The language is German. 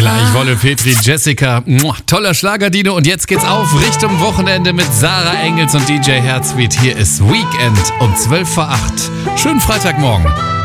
Gleich Wolle Petri, Jessica. Toller Schlager, Dino. Und jetzt geht's auf Richtung Wochenende mit Sarah Engels und DJ Herzbeat. Hier ist Weekend um 7:55. Schönen Freitagmorgen.